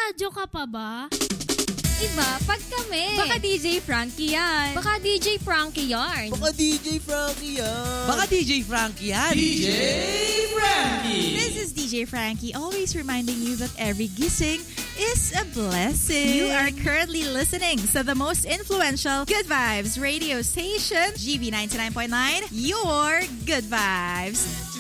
Nagradyo ka pa ba? Iba, pag kami. Baka DJ Frankie yan. Baka DJ Frankie yarn. Baka DJ Frankie yan. Baka DJ Frankie yan. DJ Frankie. This is DJ Frankie, always reminding you that every gising is a blessing. You are currently listening to the most influential Good Vibes radio station, GB 99.9, your Good Vibes.